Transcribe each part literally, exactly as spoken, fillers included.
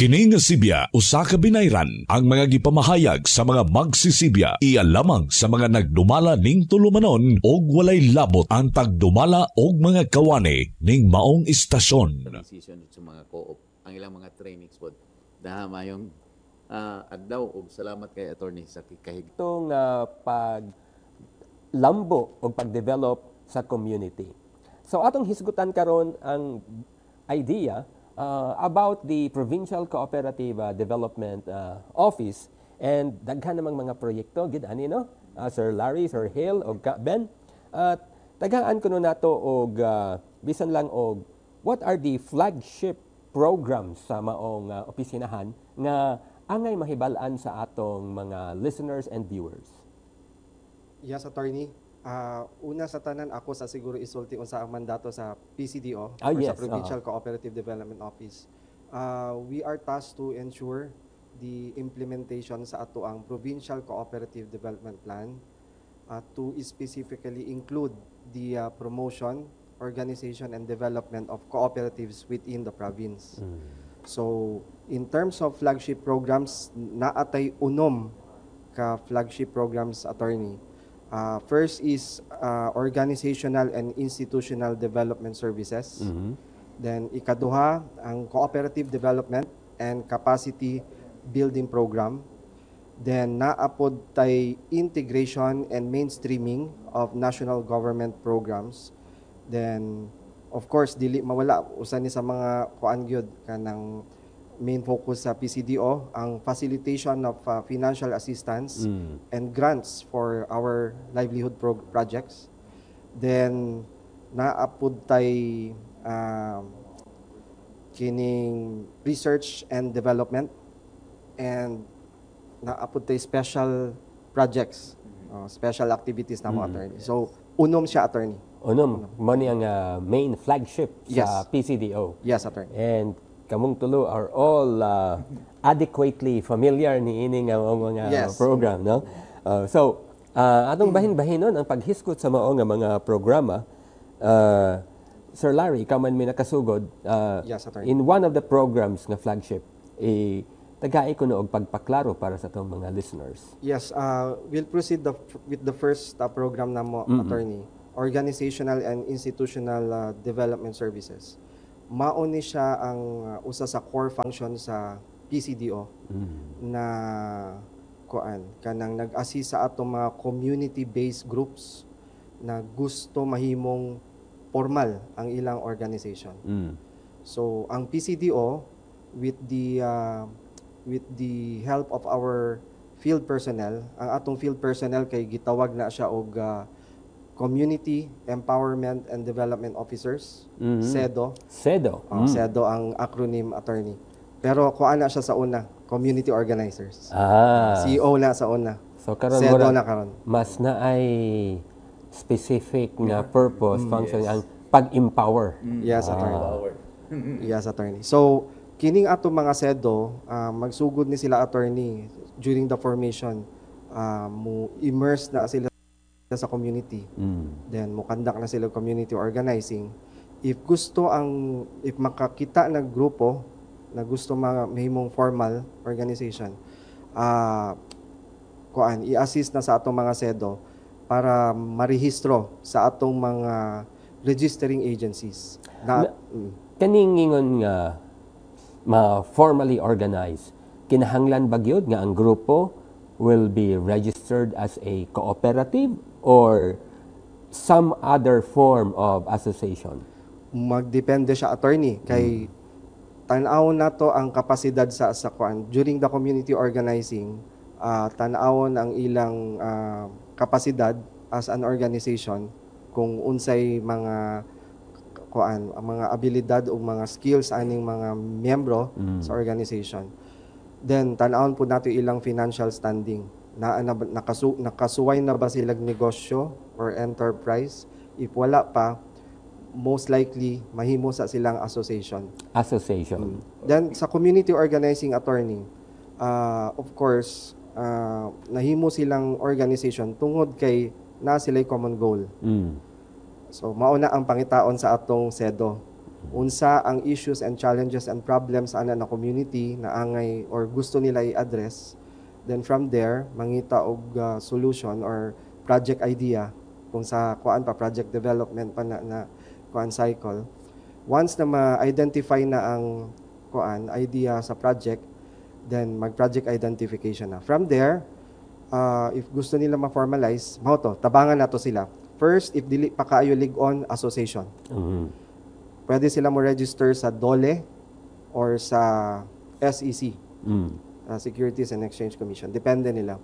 Kini nga Sibya usa ka binayran ang mga gipamahayag sa mga magsisibya iya lamang sa mga nagdumala ning tulumanon og walay labot ang tagdumala og mga kawani ning maong istasyon. Decision sa mga co-op ang ilang mga trainings pod. Daha mayong uh, adlaw og salamat kay attorney sa kahig. Itong uh, paglambo o pagdevelop sa community. So atong hisgutan karon ang idea uh, about the Provincial Cooperative uh, Development uh, Office and daghan namang mga proyekto gid ani no uh, Sir Larry, Sir Hale og Ben at uh, tagaan kuno nato og uh, bisan lang og what are the flagship programs sa maong uh, opisinahan nga angay mahibal-an sa atong mga listeners and viewers. Yes, attorney. Uh, una sa tanan, ako sa siguro isulti unsa ang mandato sa P C D O ah, or yes, sa Provincial uh-huh. Cooperative Development Office. Uh, we are tasked to ensure the implementation sa ato ang Provincial Cooperative Development Plan uh, to specifically include the uh, promotion, organization, and development of cooperatives within the province. Mm. So, in terms of flagship programs, naatay unom ka flagship programs, attorney. Uh, first is uh, organizational and institutional development services. Mm-hmm. Then ikaduha ang cooperative development and capacity building program. Then naapod tay integration and mainstreaming of national government programs. Then of course dili mawala usa ni sa mga kuan gyud kanang main focus sa P C D O ang facilitation of uh, financial assistance mm. and grants for our livelihood pro- projects. Then naapod tay uh, kining research and development and naapod tay special projects, uh, special activities na mo mm. attorney. So unom siya, attorney. Unom, mo ni ang uh, main flagship yes. sa P C D O. Yes, attorney. And kamong tulo are all uh, adequately familiar ni ining ang mga yes. program, no? Uh, so, uh, atong bahin-bahinon ang paghiskot sa mao nga mga programa. Uh, Sir Larry, ikaw man may nakasugod. Uh, yes, attorney. In one of the programs nga flagship, eh, tagai ko og pagpaklaro para sa atong mga listeners. Yes, uh, we'll proceed the, with the first uh, program na mo, mm-hmm. attorney. Organizational and Institutional uh, Development Services. Mauni siya ang uh, usa sa core function sa P C D O mm. na kuan kanang nag-assist sa atong mga community-based groups na gusto mahimong formal ang ilang organization. Mm. So ang P C D O with the uh, with the help of our field personnel, ang atong field personnel kay gitawag na siya og uh, Community Empowerment and Development Officers, mm-hmm. C E D O. C E D O. Uh, mm. C E D O ang acronym, attorney. Pero kuan na siya sa una, Community Organizers. Ah. C E O na sa una. So karon C E D O na karon. Mas na ay specific nga purpose, mm, function yes. ang pag-empower. Mm. Yes, attorney. Ah. Yes, attorney. So kining ato mga C E D O, uh, magsugod ni sila, attorney, during the formation, uh, mo immerse na sila sa community. Mm. Then mukandak na sila community organizing. If gusto ang if makakita na grupo na gusto mga mahimong formal organization, ah uh, kuan i-assist na sa atong mga C E D O para marehistro sa atong mga registering agencies. Na, na mm. kaning ingon nga ma formally organized, kinahanglan ba gyud nga ang grupo will be registered as a cooperative or some other form of association? Magdepende siya, attorney, kay hmm. tan-awon nato ang kapasidad sa sa kuan during the community organizing, uh, tan-awon ang ilang uh, kapasidad as an organization kung unsay mga kuan ang mga abilidad o mga skills aning mga miyembro hmm. sa organization. Then tan-awon po nato ilang financial standing. Na, na nakasu, nakasuway na ba silang negosyo or enterprise? If wala pa, most likely mahimo sa silang association. Association. Mm. Then sa community organizing, attorney, uh, of course, uh, nahimo silang organization tungod kay na sila'y common goal. Mm. So mauna ang pangitaon sa atong C E D O. unsa ang issues and challenges and problems ana na community na angay or gusto nila i-address. Then from there, mangita og uh, solution or project idea kung sa kuan pa project development pa na, na kuan cycle. Once na ma-identify na ang kuan idea sa project, then mag-project identification na. From there, uh, if gusto nila ma-formalize, mao to, tabangan nato sila. First, if dili pa kaayo lig-on association. Mhm. Pwede sila mo register sa DOLE or sa S E C, Mm. uh, Securities and Exchange Commission. Depende nila.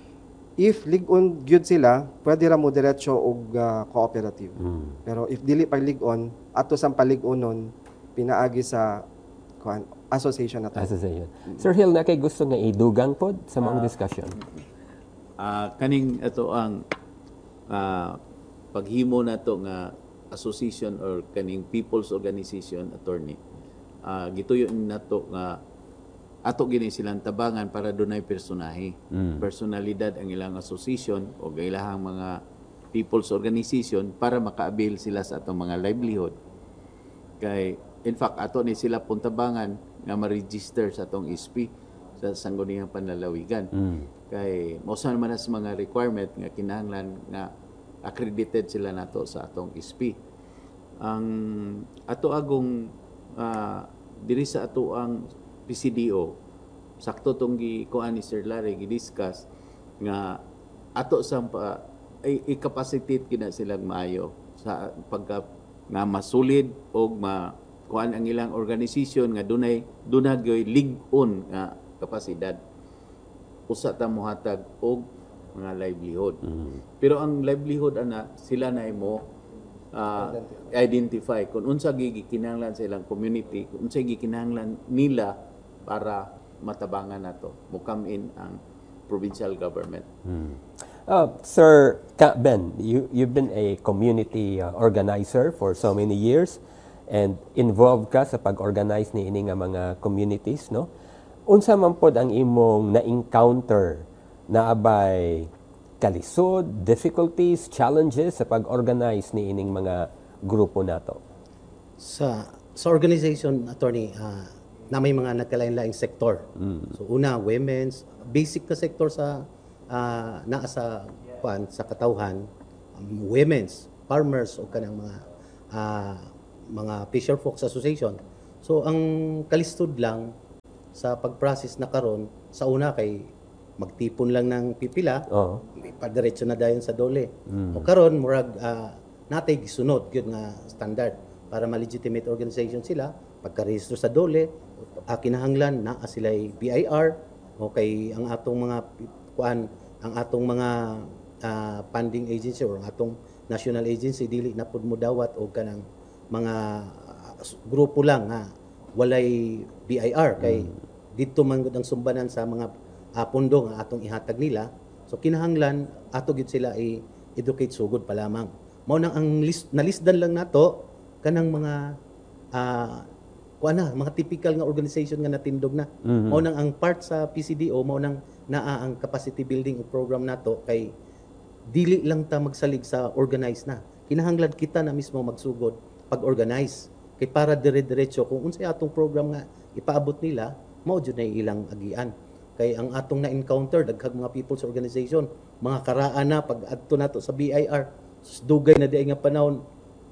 If lig-on gyud sila, pwede ra mo diretso og uh, cooperative. Mm. Pero if dili pa lig-on, ato sang palig-onon pinaagi sa kuan association nato. Association. Sir Hill, na kay gusto nga idugang pod sa mga discussion. Ah, kaning ato ang ah, paghimo nato nga association or kaning people's organization attorney. Ah, gituyo nato nga ato gini silang tabangan para dunay personahe. Personalidad ang ilang association o ilahang mga people's organization para makaabil sila sa atong mga livelihood. Kay in fact ato ni sila puntabangan nga ma-register sa atong S P sa sangguniang panlalawigan. Kay mo sa man as mga requirement nga kinahanglan nga accredited sila nato sa atong S P. Ang ato agong ah, diri sa ato ang P C D O sakto tong gikuan ni Sir Larry gidiscuss nga ato sa pa i- i-capacitate kina silang maayo sa pagka nga masulid og ma kuan ang ilang organisasyon nga dunay dunay lig-on nga kapasidad usa ta mohatag og mga livelihood. Pero ang livelihood ana sila na imo ah, identify kung unsa gikinahanglan sa ilang community, kung unsa gikinahanglan nila para matabangan nato mo come in ang provincial government. Uh, Sir Ka Ben, you, you've been a community uh, organizer for so many years and involved ka sa pag-organize ni ini nga mga communities, no? Unsa man pod ang imong na-encounter na abay kalisod, difficulties, challenges sa pag-organize ni ining mga grupo nato? Sa sa organization, attorney, ah, na may mga nagkalain-laing sektor. So una, women's, basic na sektor sa ah, naa sa kuan sa katawhan, um, women's, farmers o kanang mga ah, mga fisher folks association. So ang kalistod lang sa pag-process na karon sa una kay magtipon lang ng pipila, Oo. padiretso na dayon sa dole. O karon murag uh, natay gisunod gyud nga standard para ma-legitimate organization sila pagka-register sa dole, uh, kinahanglan naa sila'y B I R o kay ang atong mga kuan ang atong mga uh, funding agency or ang atong national agency dili na pud mo dawat og kanang mga uh, grupo lang nga walay B I R kay dito man gud ang sumbanan sa mga uh, pundo nga atong ihatag nila. So kinahanglan ato gid sila i-educate sugod pa lamang. Mao nang ang list nalisdan lang nato kanang mga uh, kuan na mga typical nga organization nga natindog na. Mao nang ang part sa P C D O mao nang naa ang capacity building program nato kay dili lang ta magsalig sa organize na. Kinahanglan kita na mismo magsugod pag-organize kay para dire-diretso kung unsay atong program nga ipaabot nila mao jud na ilang agian. Kay ang atong na-encounter daghang mga people's organization, mga karaan na pag adto nato sa B I R, dugay na diay nga panahon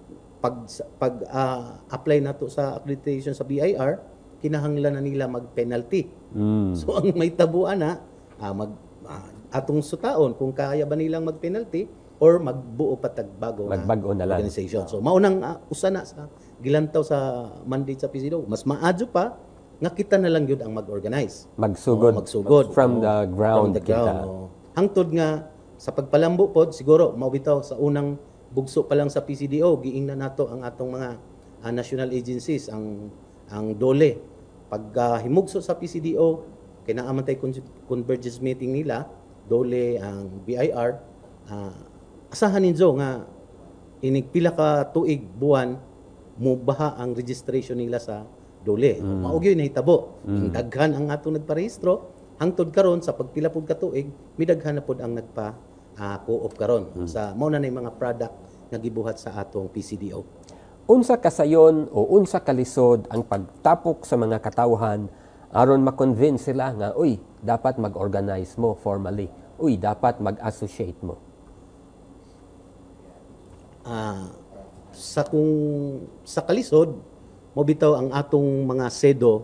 pag pag uh, apply nato sa accreditation sa B I R, kinahanglan na nila mag-penalty. So ang may tabuan na uh, mag uh, atong sutaon kung kaya ba nilang mag-penalty or magbuo pa tag bago Magbago na lang. organization. So mao nang uh, usa na sa gilantaw sa mandate sa P C D O, mas maadyo pa nga kita na lang yun ang mag-organize. Magsugod, Oo, magsugod. from Oo, the ground from the ground, kita. oo. Hangtod nga sa pagpalambo pod siguro mawitaw sa unang bugso pa lang sa P C D O giingnan nato ang atong mga uh, national agencies ang ang dole pag uh, himugso sa P C D O kinaaman tay convergence meeting nila dole ang B I R uh, asahan ninyo nga inig pila ka tuig buwan mubaha ang registration nila sa dole. Mm. Mao gyud nahitabo. Mm. Daghan ang atong nagparehistro hangtod karon sa pagpila pud ka tuig midaghan na pud ang nagpa uh, co-op karon mm. sa mao na nay mga product nga gibuhat sa atong P C D O. unsa kasayon o unsa kalisod ang pagtapok sa mga katawhan aron ma-convince sila nga uy dapat mag-organize mo formally, uy dapat mag-associate mo. Ah, sa kung sa kalisod mo bitaw ang atong mga sedo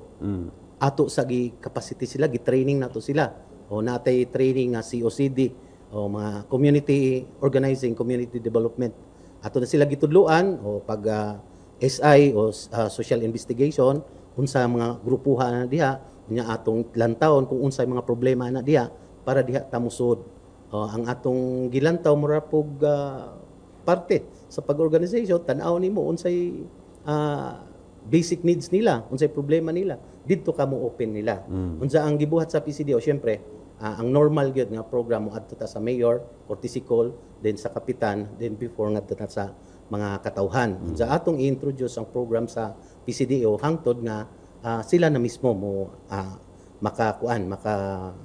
ato sa gi capacity sila gi training nato sila o natay training nga C O C D o mga community organizing, community development ato na sila gitudloan o pag ah, S I o ah, social investigation unsa mga grupuha na diha unya atong lantawon kung unsay mga problema na diha para diha ta musud. O, ang atong gilantaw mura pog ah, parte sa pag-organization tan-aw nimo unsay ah, basic needs nila, unsay problema nila didto ka mo open nila. Unsa ang gibuhat sa P C D O syempre ah, ang normal gyud nga program mo adto ta sa mayor, courtesy call, then sa kapitan, then before ngadto ta sa mga katawhan. Unsa atong i-introduce ang program sa P C D O hangtod nga ah, sila na mismo mo ah, makakuan, maka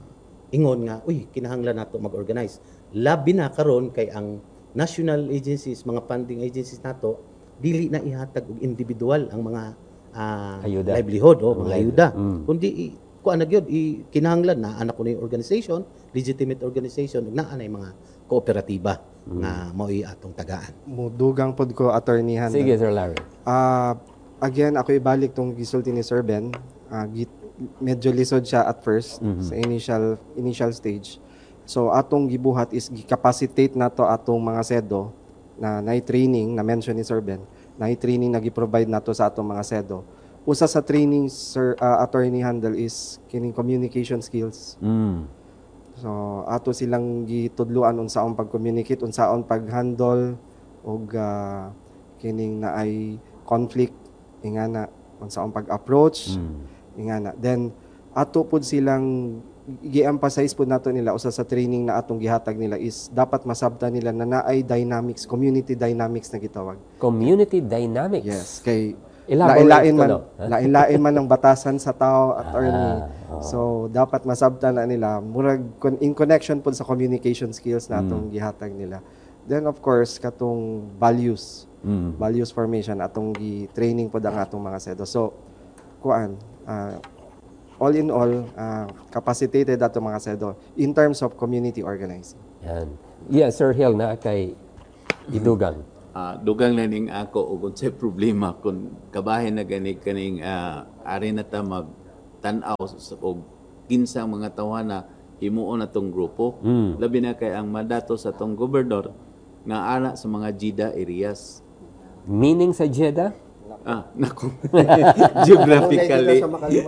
ingon nga uy kinahanglan nato mag-organize. Labi na karon kay ang national agencies, mga funding agencies nato dili na ihatag og individual ang mga ah, Ayuda. livelihood o mga Mga ayuda. Mm. Kundi i- kuan na gyud i kinahanglan na anak ko ni organization, legitimate organization ug naa na mga kooperatiba nga mao'y atong tagaan. Mudugang pod ko attorney Handel. Sige Sir Larry. Ah, again, ako ibalik tong gisulti ni Sir Ben. Ah, git, medyo lisod siya at first sa initial initial stage. So atong gibuhat is gi-capacitate nato atong mga sedo na nay training na mention ni Sir Ben. Nay training na gi-provide nato sa atong mga sedo. Usa sa training Sir ah, Attorney Handel is kining communication skills. Mm. So ato silang gitudluan unsaon pag-communicate, unsaon pag-handle og ah, kining na ay conflict ingana unsaon pag-approach ingana. Then ato pud silang gi-emphasize pud nato nila usa sa training na atong gihatag nila is dapat masabtan nila na naay dynamics, community dynamics na gitawag. Community dynamics. Yes, kay Elaborate lain-lain ko, man no? lain-lain man ang batasan sa tao attorney. Ah, So dapat masabtan na nila murag con- in connection pud sa communication skills na atong Hmm. gihatag nila. Then of course katong values, Mm. values formation atong gi-training pud ang atong mga sedo. So kuan ah, all in all ah, capacitated ato mga sedo in terms of community organizing. Yan. Yeah, Sir Hill na kay idugang. Ah, dugang na ning ako ug unsay problema kung kabahin na gani kaning ah, ari na ta mag tan-aw sa og kinsang mga tawhana himuon atong grupo. Labi na kay ang madato sa tong gobernador nga ana sa mga Jida areas. Meaning sa Jeddah? Ah, nako. Geographically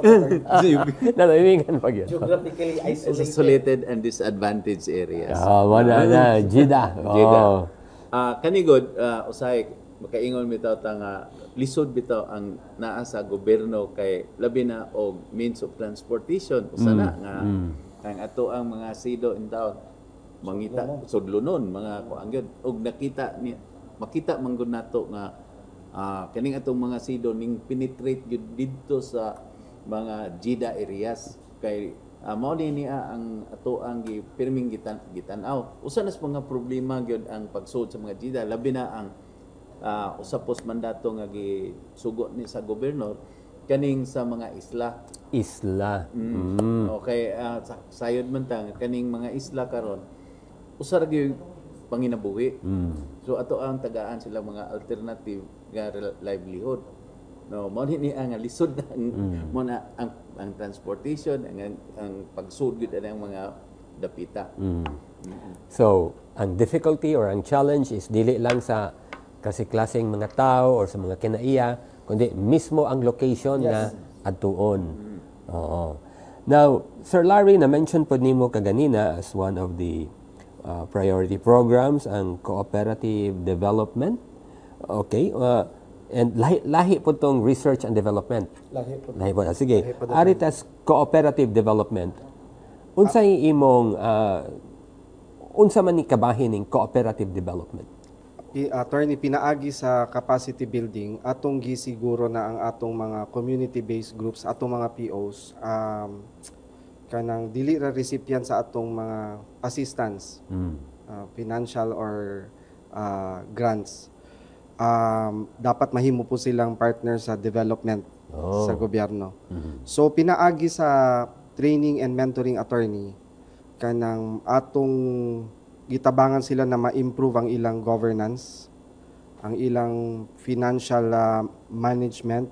Nalaimingan pag yun. Geographically isolated and disadvantaged areas. Ah, wala na. Jeddah. Jeda. Oh. Ah, kanigod uh, usay makaingon bitaw ta nga lisod bitaw ang naa sa gobyerno kay labi na og means of transportation usa na nga ang ato ang mga sido in town mangita sudlunon mga kuan gyud og nakita ni makita man gud nato nga ah, kaning atong mga sido ning penetrate gyud didto sa mga Jida areas kay uh, mao ni niya ang ato ang gipirming gitan gitan-aw usa na sa mga problema gyud ang pagsud sa mga Jida labi na ang uh, usa pos mandato nga gisugo ni sa gobernador kaning sa mga isla. Isla. Mm. Okay, uh, sa, sayod man ta nga kaning mga isla karon usa ra gyud panginabuhi. So ato ang tagaan sila mga alternative nga rel- livelihood. No, mo ni ang lisod na ang mo na ang, ang transportation ang ang, ang pagsud gyud ang mga dapita. So, ang difficulty or ang challenge is dili lang sa kasi klaseng mga tao or sa mga kinaiya, kundi mismo ang location na adtuon. Oo. Now, Sir Larry, na-mention po nimo kaganina as one of the uh, priority programs ang cooperative development. Okay. Uh, and lahi, lahi po tong research and development. Lahi po. Lahi po. Sige. Arit as cooperative development. Unsay imong uh, unsa man ni kabahin ning cooperative development? Pi- attorney, pinaagi sa capacity building, atong gisiguro na ang atong mga community-based groups, atong mga P Os, um, kanang dili ra recipient sa atong mga assistance, uh, financial or uh, grants. um, dapat mahimo po silang partner sa development Oh. sa gobyerno. So pinaagi sa training and mentoring attorney kanang atong gitabangan sila na ma-improve ang ilang governance, ang ilang financial uh, management,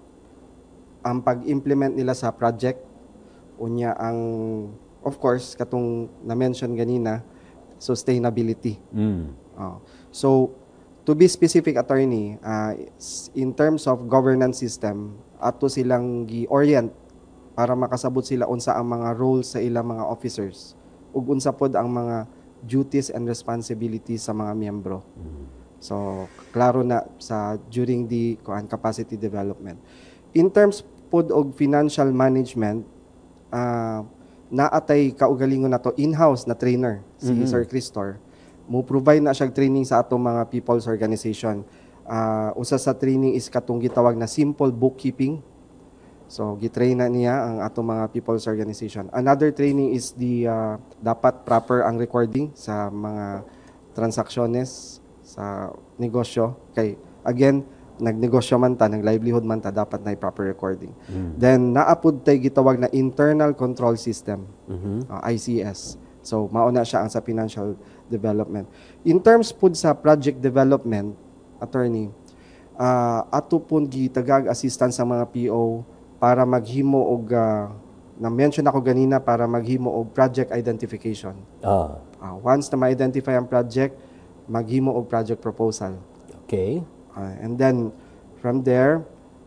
ang pag-implement nila sa project, unya ang, of course, katong na-mention ganina, sustainability. Mm. Oh. So, to be specific, attorney, uh, in terms of governance system, ato silang gi-orient para makasabot sila unsa ang mga roles sa ilang mga officers ug unsa pod ang mga duties and responsibilities sa mga miyembro. So, klaro na sa during the kuan capacity development. In terms pod og financial management, uh, naatay kaugalingon nato in-house na trainer si Sir Cristor. Mo provide na siya training sa atong mga people's organization. Uh, usa sa training is katong gitawag na simple bookkeeping. So gitrain na niya ang atong mga people's organization. Another training is the uh, dapat proper ang recording sa mga transactions sa negosyo. Kay again, nagnegosyo man ta, nag-livelihood man ta, dapat na proper recording. Mm. Then naapod tay gitawag na internal control system, mm-hmm. uh, I C S. So mauna siya ang sa financial development. In terms pud sa project development, attorney, uh, ato pun gitagag assistance sa mga P O para maghimo og uh, na-mention ako ganina para maghimo og project identification. Ah. Uh, once na ma-identify ang project, maghimo og project proposal. Okay. Uh, and then from there,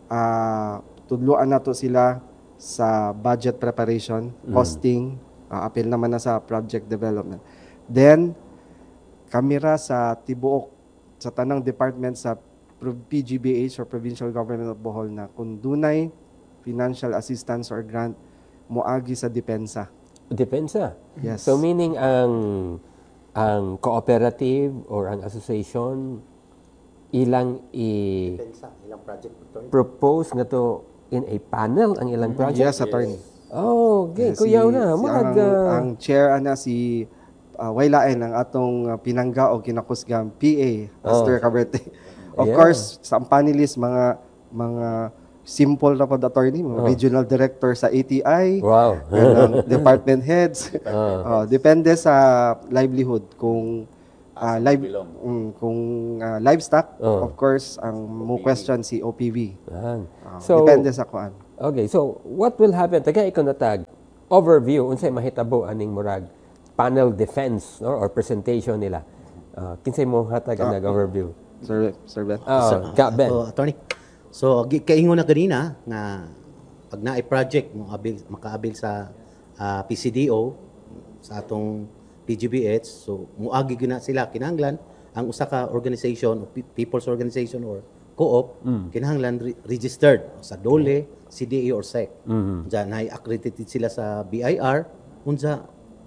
uh, tudloan nato sila sa budget preparation, mm. costing, uh, apil naman na sa project development. Then kamera sa tibuok sa tanang department sa P G B H or Provincial Government of Bohol na kung dunay financial assistance or grant moagi sa depensa. Depensa. Yes. So meaning ang ang cooperative or ang association ilang i Depensa, ilang project attorney. propose nga to in a panel ang ilang project. Yes, attorney. Oh, okay. Yes, Kuyaw si- na. si- Mag, ang, uh, ang chair ana si uh, Waylaen ang atong uh, pinangga o kinakusgang P A, Master Caberte. Of Yeah. course, sa ang panelists mga mga simple na pod attorney, mga regional director sa A T I, Wow. ganang department heads. Oh, depende sa livelihood kung uh, live mm, kung uh, livestock, Oh. of course, ang mo question si O P V. Yan. Oh, So, depende sa kuan. okay, so what will happen? Taga ikaw natag overview unsay mahitabo aning murag panel defense no or presentation nila. Uh, kinsay mo hatag ang nag-overview? Sir, Sir Ben. Oh, ka Ben. So, attorney. So, gi- kaingon na ganina nga pag naay project mo abil makaabil sa ah, P C D O sa atong P G B H, so muagi gina sila kinahanglan ang usa ka organization o pe- people's organization or co-op kinahanglan re- registered sa D O L E, C D A or S E C. Mm-hmm. Diyan naay accredited sila sa B I R, unsa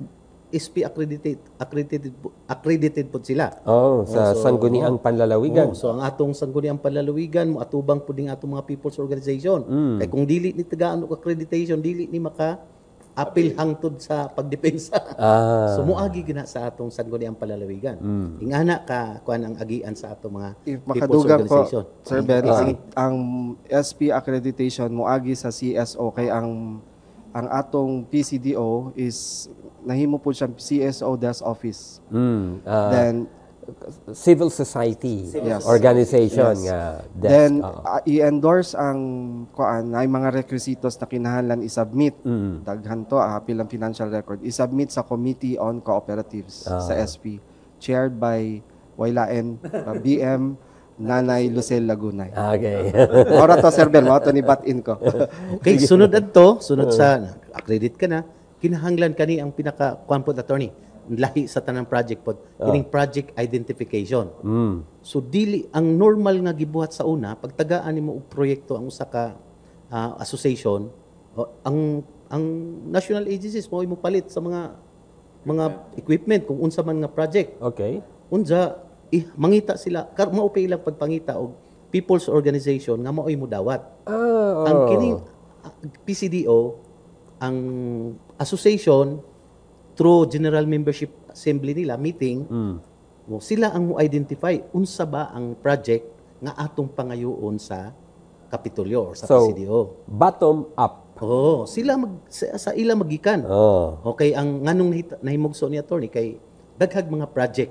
S P accredited accredited po- accredited po sila. Oh, sa so- sangguniang panlalawigan. Oh, so ang atong sangguniang panlalawigan mo atubang pud atong mga people's organization. Kay kung dili ni tagaan og accreditation, dili ni maka apil hangtod sa pagdepensa. Ah. So moagi gina sa atong sangguniang panlalawigan. Ingana ka kuan ang agian sa atong mga If people's makadugang po, organization. Sir Ben, Ah. ang, ang S P accreditation moagi sa C S O kay ang ang atong P C D O is nahimo po siyang C S O desk office. Mm, ah, Then civil society Yes. organization Yes. nga desk. then Oo. uh, i-endorse ang kuan ay mga requisitos na kinahanglan i-submit. Mm. Daghan to ah, bilang financial record. I-submit sa Committee on Cooperatives Ah. sa S P chaired by Waylaen uh, B M Nanay Lucel Lagunay. Okay. Ora to Sir Ben, mo to ni bat-in ko. Okay, sunod adto, sunod sa accredit ka na, kinahanglan kani ang pinaka kuan pod attorney, lahi sa tanang project pod, kining project identification. Mm. So dili ang normal nga gibuhat sa una pagtagaan nimo og proyekto ang usa ka ah, association, o, ang ang national agencies mo imo palit sa mga mga equipment kung unsa man nga project. Okay. Unsa eh, mangita sila kar mao pa ilang pagpangita og people's organization nga maoy mo dawat. Ah, Ang oh. kining ah, P C D O ang association through general membership assembly nila meeting Mm. mo sila ang mo identify unsa ba ang project nga atong pangayoon sa Kapitolyo or sa So, P C D O. bottom up. Oo, sila mag, sa, sa ila magikan. Oh. Okay, ang nganong nahit- nahimugso ni attorney kay daghag mga project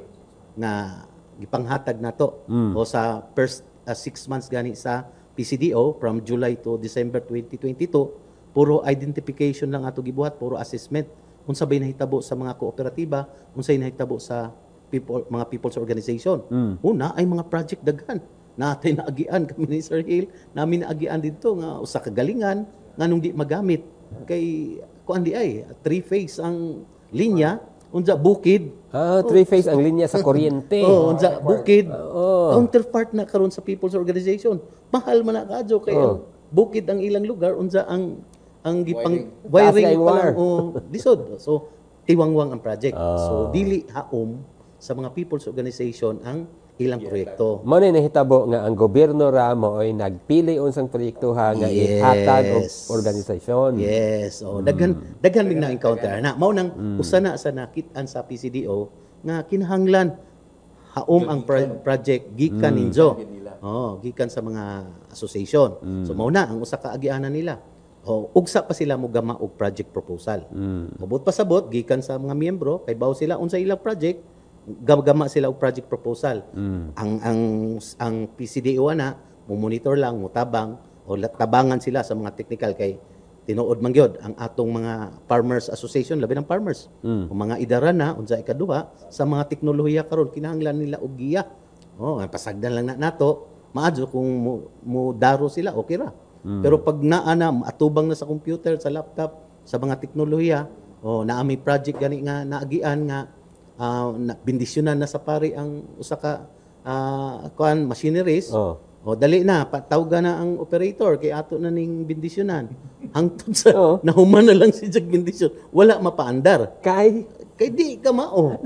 nga gipanghatag nato o sa first uh, six months gani sa P C D O from July to December twenty twenty-two, puro identification lang ato gibuhat, puro assessment. Unsa bay nahitabo sa mga kooperatiba, unsay nahitabo sa people, mga people's organization. Una ay mga project daghan. Natin naagian kami ni Sir Hill, namin naagian dito nga usa ka galingan nganong di magamit kay kuan di ay three phase ang linya unsa bukid. Ah, three-phase ang linya sa kuryente. Oh, unsa bukid. Counterpart na karon sa people's organization. Mahal man na kadyo kay ang bukid ang ilang lugar unsa ang ang gipang Taas wiring kayong pa lang wire. oh, lisod. So tiwangwang ang project. So dili haom sa mga people's organization ang ilang proyekto. Mo na nahitabo nga ang gobyerno ra mo ay nagpili unsang proyektuha nga Yes. ihatag og organisasyon. Yes. Oh, daghan daghan mig na encounter na. Mao nang usa na sa nakit-an sa P C D O nga kinahanglan haom ang pro- project gikan ninyo. Oh, gikan sa mga association. So mao na ang usa ka agianan nila. Oh, ugsa pa sila mo gama og project proposal. Mabot pa sabot gikan sa mga miyembro kay bawo sila unsa ilang project gama sila og project proposal. Ang ang ang P C D O na mo monitor lang, mo tabang o lat- tabangan sila sa mga technical kay tinuod man gyud ang atong mga farmers association labi ng farmers. O mga idara na unsa ikaduha sa mga teknolohiya karon kinahanglan nila og giya. Oh, ang pasagdan lang na nato, maadyo kung mo, mo daro sila okay ra. Pero pag naa na atubang na sa computer, sa laptop, sa mga teknolohiya, oh naami project gani nga naagian nga uh, na, bindisyonan na sa pari ang usa ka uh, kuan machineries. Oh. O dali na patawga na ang operator kay ato na ning bindisyonan. Hangtod sa Oh. nahuman na lang si jag bindisyon, wala mapaandar. Kay Kay di ka mao.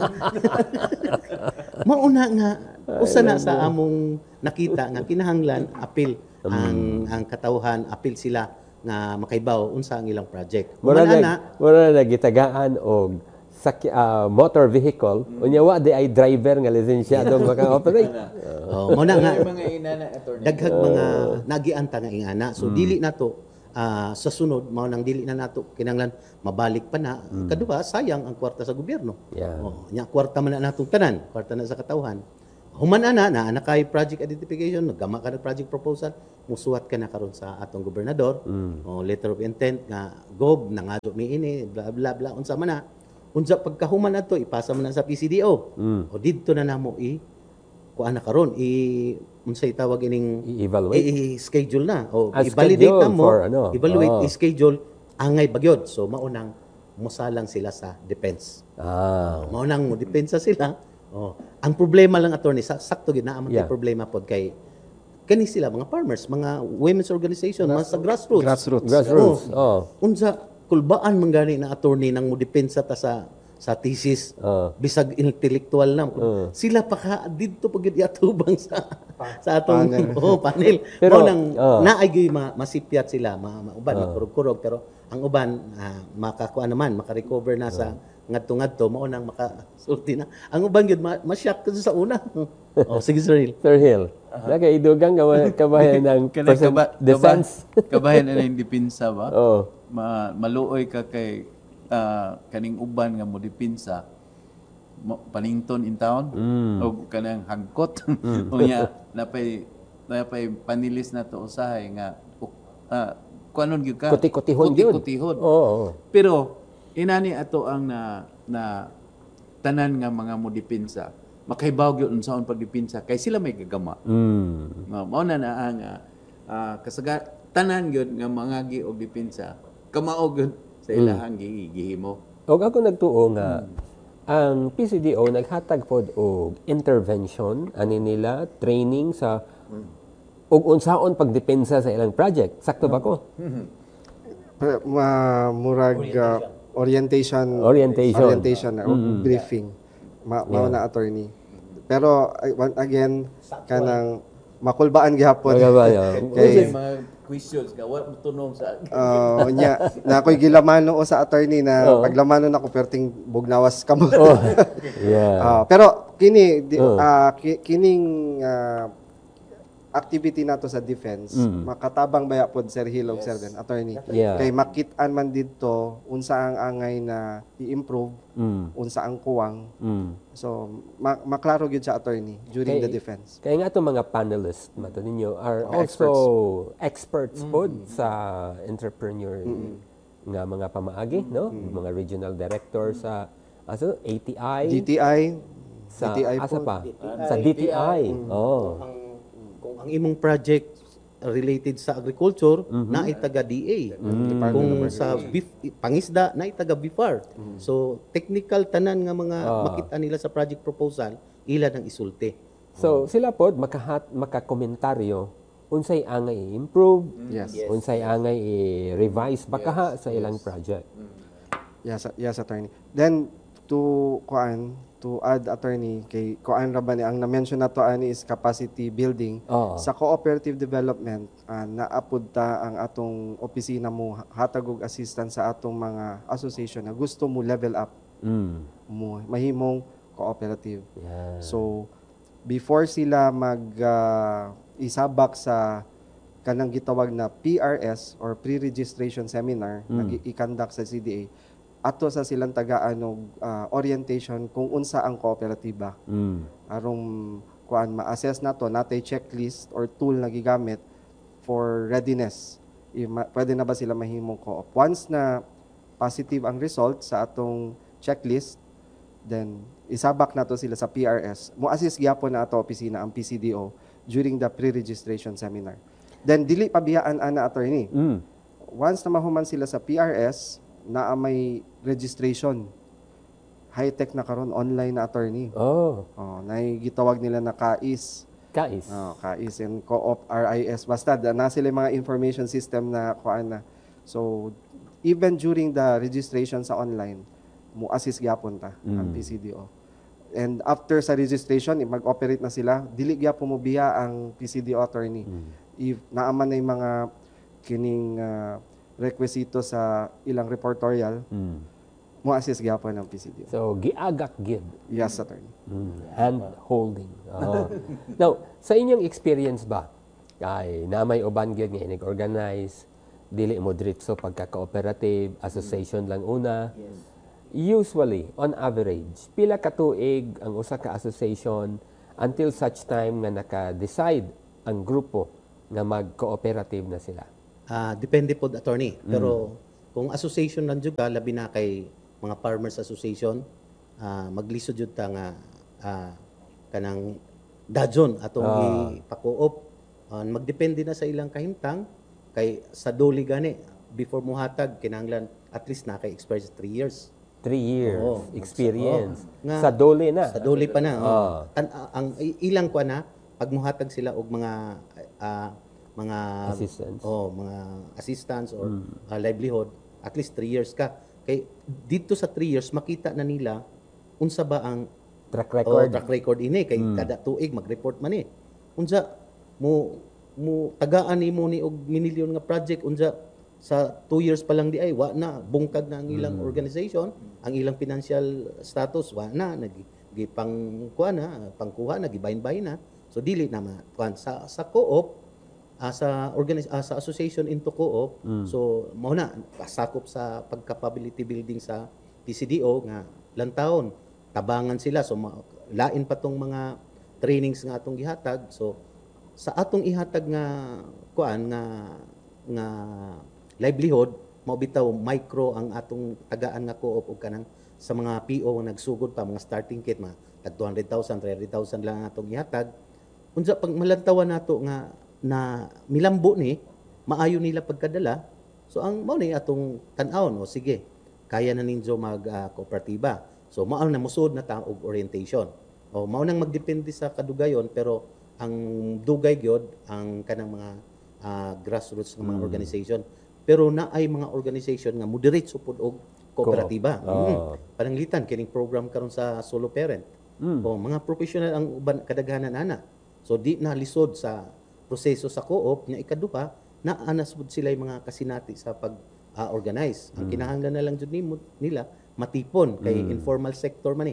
Mauna nga usa na sa among nakita nga kinahanglan apil ang ang katawhan, apil sila nga makaibaw unsa ang ilang project. mura Human ana, na mura na gitagaan og sak ah, motor vehicle unya wa di ay driver nga lisensyadong maka-operate. oh, mo na nga May mga inana attorney. daghag mga nagianta nga ingana. So dili nato ah, sa sunod mao nang dili na nato kinahanglan mabalik pa na. Kaduha sayang ang kwarta sa gobyerno. Yeah. Oh, nya kwarta man na natong tanan, kwarta na sa katawhan. Human ana na ana kay project identification, nagama ka ng project proposal, musuwat ka na karon sa atong gobernador. O letter of intent nga gob nangado mi ini bla bla bla unsa man na. Unsa pagkahuman ato ipasa man na sa P C D O. O didto na namo i kuan na karon i unsay tawag ining I-evaluate. i-schedule na o Ah, i-validate schedule na mo, for ano? evaluate, Ah. i-schedule angay bagyod. So maunang musalang sila sa defense. Ah. Mao nang mo depensa sila. Oh, ang problema lang attorney sa sakto gid na Yeah. problema pod kay kani sila mga farmers, mga women's organization, mga sa grassroots. Grassroots. Grassroots. Oh. Unsa kulbaan man gani na attorney nang mo depensa ta sa sa thesis Ah. bisag intellectual na sila pa ka didto pag atubang sa sa atong panel. Oh, panel. Pero, Mao nang ah. naay gyud ma, masipyat sila, ma, ma uban makurog-kurog pero ang uban ah, makakuha naman, maka-recover na sa ngadto-ngadto mao nang makasulti na. Ang uban gyud ma- ma-shock kasi sa una. Oh, sige Sir Hill. Sir Hill. Nakaidugang kawa- kabayan ng Kana person- kaba, defense. kaba, kabahin na yung dipinsa ba? Oh. Ma, maluoy ka kay ah, kaning uban nga mo dipinsa mo, panington in town o kanang hagkot unya napay napay panilis na to usahay nga uh, kuanon gyud ka Kuti-kutihon gyud. Kuti-kutihon. Oo. Oh, Pero inani ato ang na na tanan nga mga mo dipinsa makaibaw gyud unsaon pagdipinsa kay sila may gagama. Mm. Mao mao na na ang ah, ah, kasaga tanan gyud nga mga gi og dipinsa kamao gyud sa ilahang gi- gihimo. Og ako nagtuo nga ang P C D O naghatag pod og intervention ani nila training sa og unsaon pagdepensa sa ilang project. Sakto ba ko? Pa- ma- murag uh, orientation Orientation. orientation na, o briefing ma mao na attorney. Pero uh, one again kanang makulbaan gihapon. Mga ba, yeah. Kay mga questions ka wa mo tunong sa uh, nya na ako'y gilamano o sa attorney na Oo. paglamanon ako perting bugnawas ka mo. Yeah. Ah, pero kini di, ah, ki- kining ah, activity nato sa defense, makatabang baya pod Sir Hilog, Sir Den, attorney. Yeah. Kay makit-an man dito unsa ang angay na i-improve, Mm. unsa ang kuwang. Mm. So ma- maklaro gyud sa attorney during Kay- the defense. Kaya nga itong mga panelists, mato ninyo, are Mga also experts, pod sa entrepreneur nga mga pamaagi, no? Mga regional director sa aso, A T I, D T I, sa D T I asa po. pa? Sa D T I. Oh. Ang, kung ang imong project related sa agriculture, na taga D A. Kung sa beef, pangisda, na taga B F A R. So, technical tanan nga mga makita nila sa project proposal, ila ng isulti. So sila pod makahat makakomentaryo unsay angay i-improve, Yes. unsay angay i-revise baka sa ilang project. Yes, yes, attorney. Then to kuan to add, attorney, kay kuan ra ba ni ang na-mention nato ani is capacity building. Oo. Sa cooperative development, uh, naapod ta ang atong opisina mo hatag og assistance sa atong mga association na gusto mo level up Mm. mo mahimong cooperative. Yeah. So before sila mag uh, isabak sa kanang gitawag na P R S or pre-registration seminar na gi- i-conduct sa C D A, ato sa silang tagaan og uh, orientation kung unsa ang kooperatiba. Mm. Arong kuan ma-assess nato natay checklist or tool na gigamit for readiness. I, ma- pwede na ba sila mahimong co-op? Once na positive ang result sa atong checklist, then isabak nato sila sa P R S. Mo-assist gyapon na ato opisina ang P C D O during the pre-registration seminar. Then dili pabiyaan ana, attorney. Mm. Once na mahuman sila sa P R S, naa may registration. High-tech na karon, online na, attorney. Oh, Oh, nay gitawag nila na K A I S. guys. Oh, K A I S and Co-op R I S. Basta da- na sila yung mga information system na kuan na. So even during the registration sa online, mo assist gyapon ta ang P C D O. And after sa registration, i- mag-operate na sila, dili gyapon mo biya ang P C D O, attorney. If naaman na yung mga kining ah, requisito sa ilang reportorial, Mm. mo assist gyapon ang P C D O. So giagak gid. Yes, attorney. Mm. Hand holding. Oo. Now, sa inyong experience ba, ay na may uban gyud nga inig-organize, dili mo diretso pagka-cooperative, association lang una. Usually, on average, pila ka tuig ang usa ka association until such time nga naka-decide ang grupo nga mag-cooperative na sila. Ah, depende po, attorney. Pero kung association lang jud ka, labi na kay mga farmers association, ah, maglisod jud ta nga ah, kanang dajon atong ipakuop. Ah, magdepende na sa ilang kahimtang kay sa doli gani before mo hatag kinahanglan at least na kay experience three years. Three years Oo. experience. Oo. Nga. Sa dole na. Sa doli pa na. oh. Ah. Tan- ah, ang i- ilang kwa na pag muhatag sila og mga ah, mga Assistance. oh, mga assistance or ah, livelihood, at least three years ka. Kay dito sa three years makita na nila unsa ba ang Track oh, record. track record ini kay kada tuig mag-report man ni. Unsa mo mo tagaan nimo ni og minilyon nga project unsa sa two years pa lang di ay wa na bungkag na ang ilang organization, ang ilang financial status wa na nagipang kuha na pangkuha na gibahin-bahin na. So dili na ma kuan sa sa co-op ah, sa organiz ah, sa association into co-op. So mao na pasakop sa pagcapability building sa P C D O nga lantawon tabangan sila. So ma- lain pa tong mga trainings nga atong gihatag. So sa atong ihatag nga kuan nga nga livelihood mao bitaw micro ang atong tagaan nga co-op ug kanang sa mga P O nga nagsugod pa mga starting kit mga tag two hundred thousand, three hundred thousand lang ang atong ihatag. Unsa pag malantawan nato nga na milambo ni maayo nila pagkadala. So ang mao ni atong tan-awon o sige kaya na ninyo mag uh, kooperatiba. So mao na musud na ta og orientation. O mao nang magdepende sa kadugayon pero ang dugay gyud ang kanang mga ah, grassroots nga mga organization. Pero na ay mga organization nga moderate supod og kooperatiba. Co-op. Mm. Oh. Pananglitan kining program karon sa solo parent. O mga professional ang uban kadaghanan ana. So di na lisod sa proseso sa co-op nga ikaduha na anas pud sila yung mga kasinati sa pag ah, organize. Ang kinahanglan na lang jud nimo nila matipon kay informal sector man eh.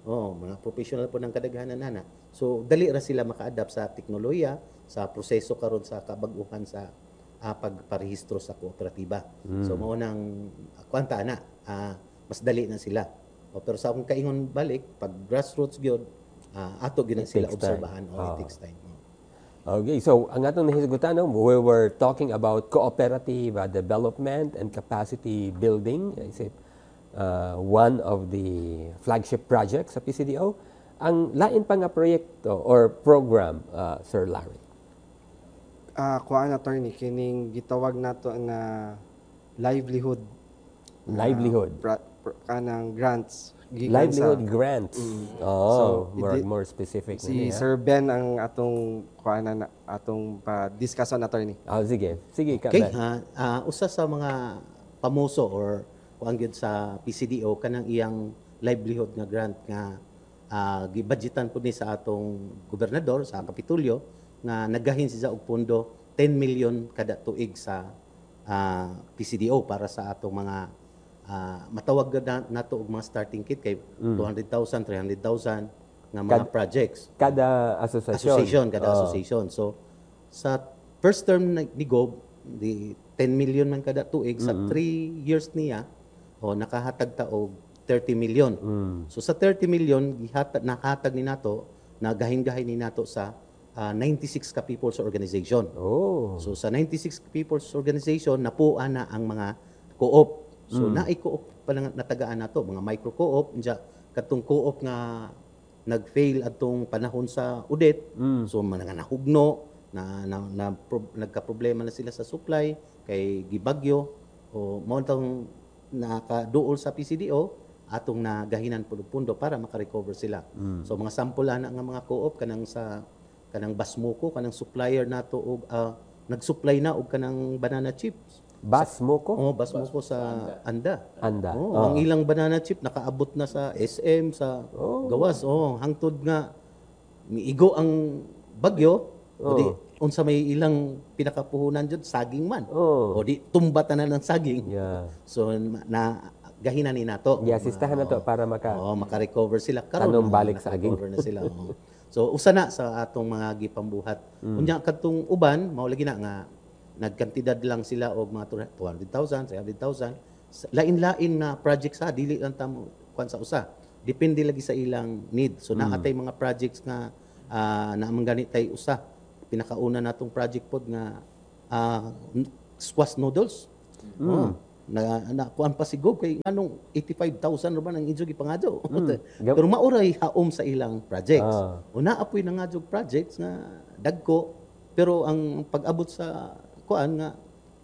Oh, mga professional po ng kadaghanan ana. So dali ra sila maka-adapt sa teknolohiya, sa proseso karon sa kabag-uhan sa ah, pagparehistro sa kooperatiba. So mao nang kwanta ana, ah, mas dali na sila. O, pero sa akong kaingon balik, pag grassroots gyud, ah, ato gyud na It sila takes time. obserbahan. Oh, Ah. it takes time. Oh. Okay, so ang atong nahisgutan, no, we were talking about cooperative uh, development and capacity building. Is it uh, one of the flagship projects sa P C D O? Ang lain pa nga proyekto or program, uh, Sir Larry? Ah, kuan attorney kining gitawag nato nga livelihood ah, Livelihood. pra, pra- kanang grants gikan Livelihood sa grants. Oh, So, more, idi- more specific. si na niya. Sir Ben ang atong kuan na atong pa discussion attorney. Oh, sige. Sige, ka, Okay, Ben. ha, ah, usa sa mga pamuso or kuan gyud sa P C D O kanang iyang livelihood nga grant nga ah, gibudgetan pud ni sa atong gobernador sa Kapitulyo nga nagahin siya og pondo ten million kada tuig sa ah, P C D O para sa atong mga ah, matawag gud na, nato og mga starting kit kay two hundred thousand, three hundred thousand nga mga Kad- projects Kada asosasyon. association kada Oh. association. So sa first term na- ni Gob, di ten million man kada tuig sa three years niya o nakahatag ta og thirty million. So sa thirty million gihatag nakahatag ni nato nagahin-gahin ni nato sa ah, ninety-six ka people's organization. Oh. So sa ninety-six people's organization napuan na ang mga co-op. So naay co-op pa lang natagaan nato, mga micro co-op, unya katong co-op nga nag-fail atong panahon sa udet. So mga nahugno na, na, na pro, nagka-problema na sila sa supply kay gibagyo o mao tong nakaduol sa P C D O atong nagahinan pundo para maka-recover sila. So mga sample ana nga mga co-op kanang sa kanang Basmuko kanang supplier nato og ah, nag-supply na og kanang banana chips. Bas mo ko? Oh, Basmuko sa Anda. Anda. Oh, Oh. ang ilang banana chip nakaabot na sa S M sa Gawas. Oh, hangtod nga miigo ang bagyo. O di unsa may ilang pinakapuhunan jud saging man. Oh. O di tumbatan na ng saging. Yeah. So na gahinan ni nato. Giasistahan na to para maka... Oo, maka-recover sila karon. Tanong na balik sa aging. naka-recover na sila. oo. So usa na sa atong mga gipambuhat. Mm. Unya kadtong uban mao lagi na nga nagkantidad lang sila og mga two hundred thousand, three hundred thousand. Sa- Lain-lain na projects ha, dili lang tamo kwan sa usa. Depende lagi sa ilang need. So Mm. naatay mga projects nga ah, na manggani tay usa. Pinakauna natong project pod nga ah, n- squash noodles. Mm. Oh, na na kuan pa si Gob kay anong eighty-five thousand ra ba nang injo gipangado. Gap- Pero mauray haom sa ilang projects. Ah. O naapoy na nga jog projects nga dagko pero ang pag-abot sa kuan nga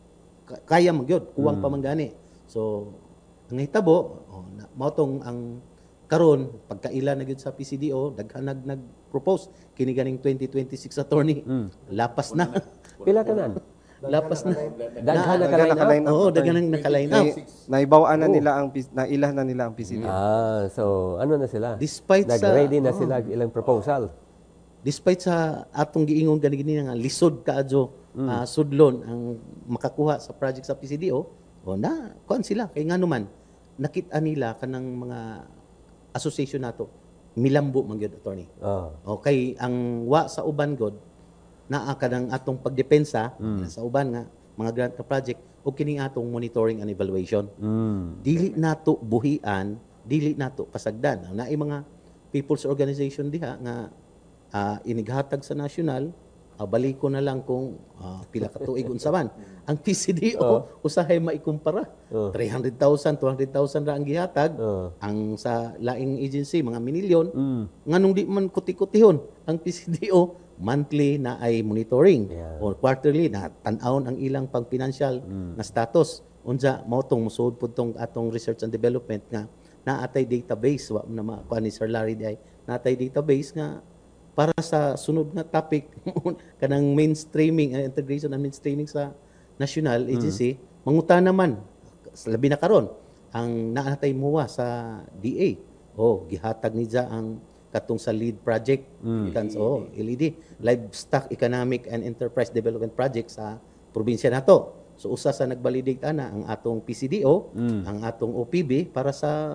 ka- kaya man gyud kuwang pa man gani. So ang hitabo oh, na, mao tong ang karon pagkaila na gyud sa P C D O daghan nag nag-propose kini ganing twenty twenty-six attorney. Lapas na. Pila ka nan? Lapas na. Daghan na Daghan ka naka-line up. Oo, daghan nang naka-line up. Nay- Naibawaan na nila ang P- nailah na nila ang P C D O. Ah, so ano na sila? Despite sa- Nag-ready na sila ilang proposal. Despite sa atong giingon gani gani nga lisod kaadyo ah, sudlon ang makakuha sa project sa P C D O, o na kuan sila kay ngano man nakita nila kanang mga association nato milambo man gyud attorney. Ah. Okay, ang wa sa uban god naa kanang atong pagdepensa sa uban nga mga grant ka project o kining atong monitoring and evaluation. Mm. Dili nato buhian, dili nato pasagdan. Naay mga people's organization diha nga ah, inighatag sa national, ah, baliko na lang kung ah, pila ka tuig unsa man. Ang P C D O usahay maikumpara. three hundred thousand, two hundred thousand ra ang gihatag. Oh. Ang sa laing agency mga minilyon. Mm. Nganong di man kuti-kutihon ang P C D O monthly na ay monitoring Yeah. or quarterly na tan-awon ang ilang pang financial na status. Unsa mao tong musud pud tong atong research and development nga naatay database wa na makuha ni Sir Larry day naatay database nga para sa sunod nga topic kanang mainstreaming uh, integration and mainstreaming sa national agency mangutan naman labi na karon ang naatay muwa sa D A oh gihatag ni ja ang katong sa lead project kan oh L E D livestock economic and enterprise development project sa probinsya nato. So usa sa nagbalidate ana ang atong P C D O, ang atong O P B para sa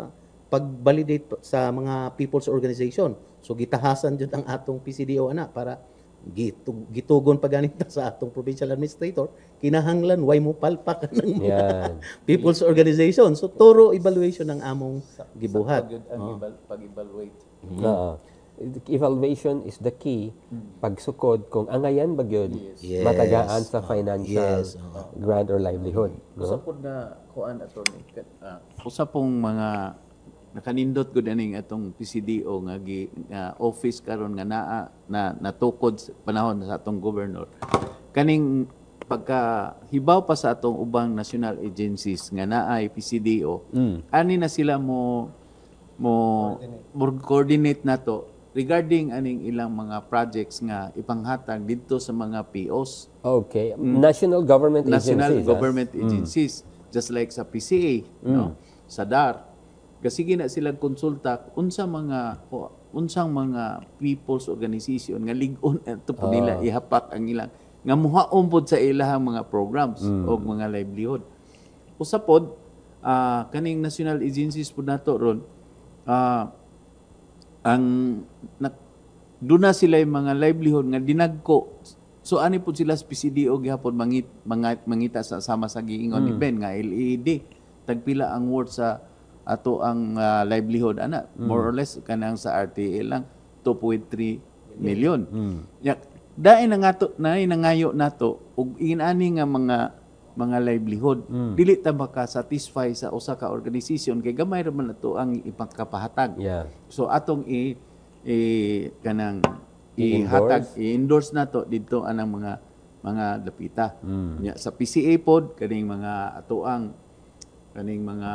pag-validate sa mga people's organization. So gitahasan jud ang atong P C D O ana para gitug, gitugon pa ganito sa atong provincial administrator, kinahanglan way mo palpak ng mga Yan. people's organization. So thorough evaluation ng among gibuhat. Pag, ang eval- pag-evaluate. Oo. Evaluation is the key pagsukod kung angayan ba gyud Yes. matagaan sa financial Yes. Oo. grant or livelihood. Usa No? po na kuan attorney. Uh, usa pong mga nakanindot ko daning atong P C D O nga gi nga office karon nga naa na natukod sa panahon sa atong governor. Kaning pagka hibaw pa sa atong ubang national agencies nga naay P C D O, ani na sila mo mo coordinate, coordinate nato regarding aning ilang mga projects nga ipanghatag didto sa mga P Os. Okay. National government National agencies. ah. government agencies, just like sa P C A, no? Sa D A R. Kasi gina sila konsulta unsa mga o, unsang mga people's organization nga lig-on ato po nila ihapak ang ilang nga muhaon pod sa ilahang mga programs o mga livelihood. Usa pod ah, kaning national agencies pod nato ron ah, ang na, doon na sila yung mga livelihood nga dinagko. So ani po sila sa P C D O gihapon mangit mga mangita sa sama sa giingon ni Ben nga L E D tagpila ang worth sa ato ang ah, livelihood ana more or less kanang sa R T A lang two point three million. Ya dai na ngato na nangayo nato og inani nga mga mga livelihood dili ta maka-satisfy sa usa ka organization kay gamay ra man nato ang ipangkapahatag. Yeah. So atong i, i kanang I-endorse? ihatag i-endorse nato didto anang mga mga dapita. Nya sa P C A pod kaning mga atoang kaning mga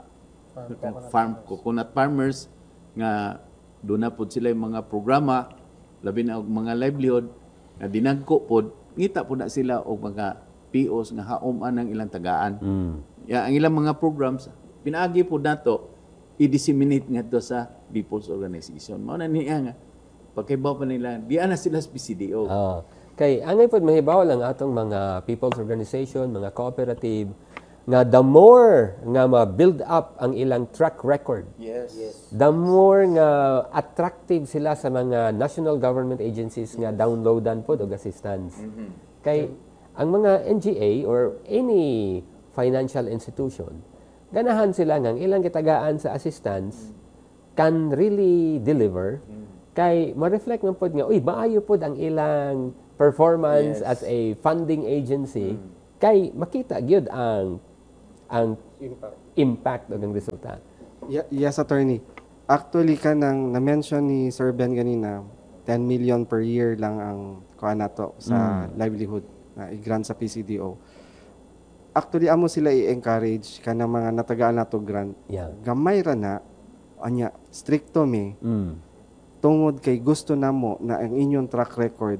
farm coconut farmers nga doon na pod sila yung mga programa labi na og mga livelihood nga dinagko pod ngita pod na sila og mga P Os nga haom-an ang ilang tagaan. Ya, ang ilang mga programs pinaagi pod nato i-disseminate ngadto sa people's organization. Mao na niya nga pagkaibaw pa nila di ana sila sa P C D O. Ah. Kay angay pod mahibaw lang atong mga people's organization, mga cooperative nga the more nga ma-build up ang ilang track record, Yes. Yes. the more nga attractive sila sa mga national government agencies nga downloadan pod og assistance. Kay ang mga N G A or any financial institution, ganahan sila nga ang ilang gitagaan sa assistance can really deliver kay ma-reflect man pod nga uy maayo pod ang ilang performance Yes. as a funding agency kay makita gyud ang ang Impact. impact o ang resulta. Ye- Yes, attorney. Actually, ka nang na-mention ni Sir Ben ganina, ten million per year lang ang kuha nato sa livelihood na i-grant sa P C D O. Actually, amo sila i-encourage ka ng mga natagaan nato grant. Yeah. Gamay ra na, anya, stricto me, Mm. tungod kay gusto namo na ang inyong track record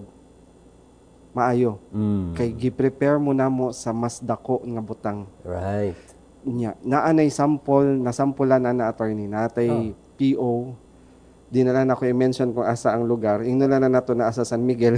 maayo. Mm. Kay gi-prepare mo namo sa mas dako nga butang. Right. Nya, naanay sample, nasampulan na na attorney, natay P O, di na lang ako i-mention kung asa ang lugar, ingno na na nato na asa San Miguel,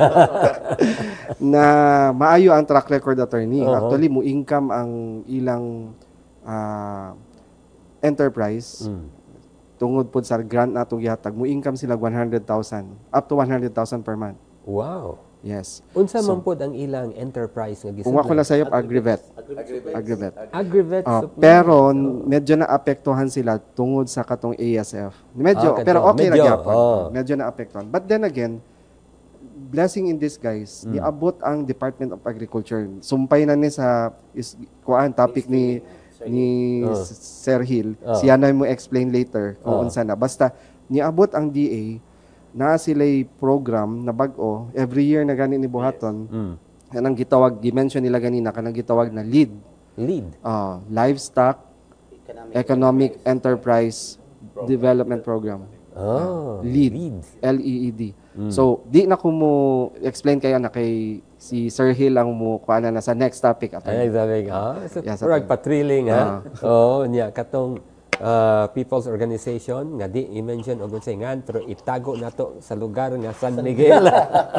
na maayo ang track record attorney. Oo. Actually, mo income ang ilang ah, enterprise, Mm. tungod po sa grant na itong gihatag, mo income sila one hundred thousand, up to one hundred thousand per month. Wow. Yes. Unsa man pod ang ilang enterprise nga Kung ako gisudlan? na sayop, agrivet. Agrivet. Agrivet Oh, supplement. pero medyo na-apektuhan sila tungod sa katong A S F. Medyo, Ah, pero kadto. okay Medyo, ra gyapon. oh. Medyo na-apektuhan. But then again, blessing in disguise, Hmm. niabot ang Department of Agriculture. Sumpay na ni sa is, kuan topic ni ni Oh. Sir Hill. Oh. Siya na mo explain later kung Oh. unsa na. Basta niabot ang D A na sila'y program na bag-o every year na gani ni buhaton. Mm. Kanang gitawag, gi-mention nila ganina, kanang gitawag na lead. Lead. Ah, livestock economic enterprise development program. Oh, Lead. lead. L E E D. So, di na ko mo explain kayo na kay si Sir Hill ang mo kuana na sa next topic. Ay, Attorney. sabi ka, ah, so, Yes, murag attorney. patriling, ha? Oo, niya, katong ah, people's organization, nga di i-mention og unsay ngan, pero itago na to sa lugar nga San Miguel.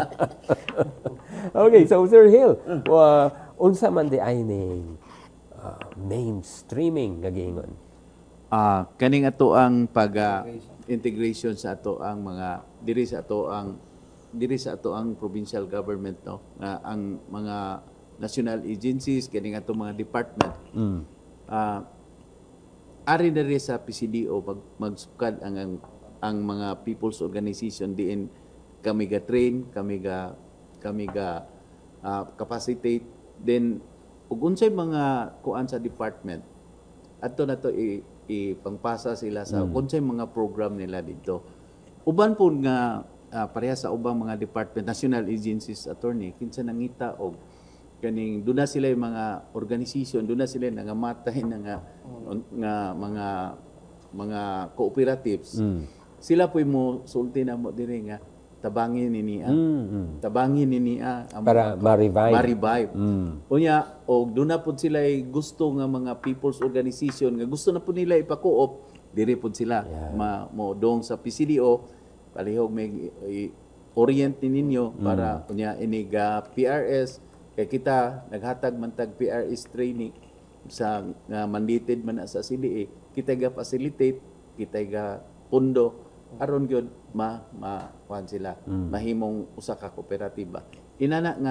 Okay, so Sir Hill, wa unsa man di ay ning ah, mainstreaming nga giingon? Ah, kaning ato ang pag ah, integration sa ato ang mga diri sa ato ang diri sa ato ang provincial government, no, nga ang mga national agencies kaning ato mga department. Ah, ari na rin sa P C D O mag magsukad ang, ang ang mga people's organization diin kami ga train, kami ga kami ga ah, capacitate, then ug unsay mga kuan sa department adto na to i, ipangpasa sila sa unsay mga program nila dito. Uban po nga ah, pareha sa ubang mga department, national agencies, attorney, kinsa nangita og kaning doon na sila yung mga organization, doon na sila nangamatay na nga, nga mga mga cooperatives. Sila po mo sulti na mo diri nga tabangin ni niya. Tabangin ni niya ang Para ma-revive. ma-revive. Unya, og doon na po sila gusto nga mga people's organization nga gusto na po nila ipakuop, diri po sila ma, mo dong sa P C D O palihog may i- orient ni ninyo para unya iniga P R S kay kita naghatag man tag P R S training sa nga mandated man na sa C D A, kita ga facilitate, kita ga pundo aron gyud ma ma kuan sila mahimong usa ka kooperatiba. Inana nga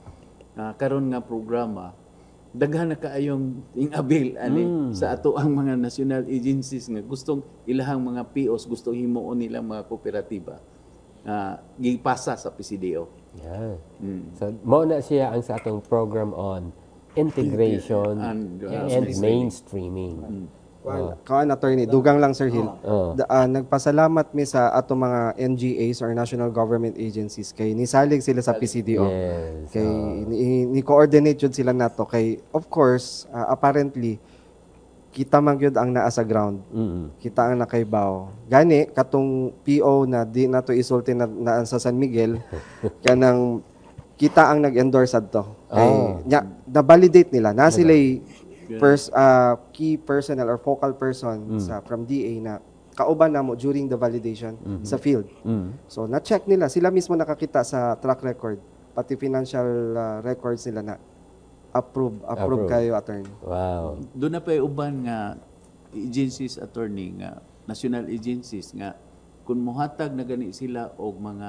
uh, karon nga programa daghan na kaayong ingabil ani sa ato ang mga national agencies nga gustong ilahang mga P Os gusto himuon nila mga kooperatiba nga gipasa sa P C D O. Yeah. So, mo na siya ang sa atong program on integration And, and, uh, mainstreaming. Kuan, kuan, attorney, dugang lang Sir Hill. Da- ah, nagpasalamat mi sa ato mga N G As or national government agencies kay nisalig sila sa P C D O. Yes. Kay ni, ni coordinate yun sila nato kay of course ah, apparently kita man gyud ang naa sa ground. Kita ang nakaibaw. Gani katong P O na di nato isulti na, na sa San Miguel kanang kita ang nag-endorse adto. Kay nya na-validate nila na sila pers, ah, key personnel or focal person sa from D A na kauban namo during the validation sa field. So na-check nila, sila mismo nakakita sa track record, pati financial ah, records nila na approve, approve, Approve. kayo attorney. Wow. Doon na pa yung uban nga agencies, attorney, nga national agencies nga kung muhatag na gani sila og mga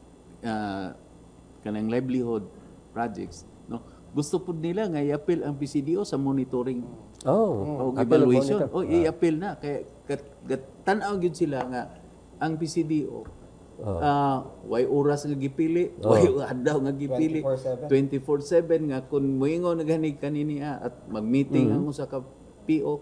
ah, kanang livelihood projects, no, gusto po nila nga i-appeal ang P C D O sa monitoring Oh, o appeal evaluation. monitor. O i-appeal na kay kat, kat, tanaw gyud sila nga ang P C D O ah way oras nga gipili, way adlaw nga gipili, twenty-four seven nga kun moingon na gani kanini ah, at mag-meeting ang usa ka P O,